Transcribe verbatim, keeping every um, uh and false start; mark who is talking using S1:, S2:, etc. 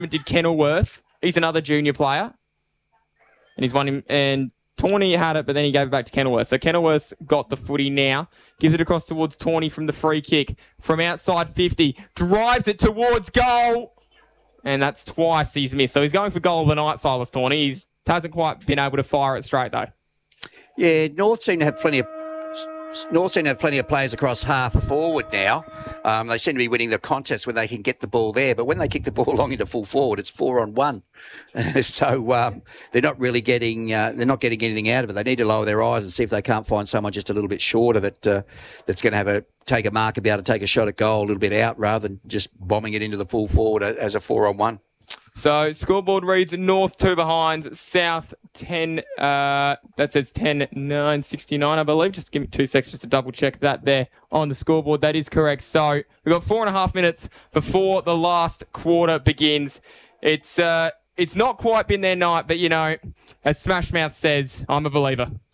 S1: did Kenilworth. He's another junior player. And he's won him. And Tawny had it, but then he gave it back to Kenilworth. So Kenilworth's got the footy now. Gives it across towards Tawny from the free kick. From outside fifty. Drives it towards goal. And that's twice he's missed. So he's going for goal of the night, Silas Tawny. He hasn't quite been able to fire it straight, though.
S2: Yeah, North seem to have plenty of North seem to have plenty of players across half forward now. Um, they seem to be winning the contest when they can get the ball there, but when they kick the ball along into full forward, it's four on one. so um, they're not really getting uh, they're not getting anything out of it. They need to lower their eyes and see if they can't find someone just a little bit shorter that uh, that's going to have a take a mark and be able to take a shot at goal a little bit out rather than just bombing it into the full forward as a four on one.
S1: So, scoreboard reads North two behinds, South ten, uh, that says ten nine sixty-nine, I believe. Just give me two seconds just to double check that there on the scoreboard. That is correct. So, we've got four and a half minutes before the last quarter begins. It's, uh, it's not quite been their night, but, you know, as Smashmouth says, I'm a believer.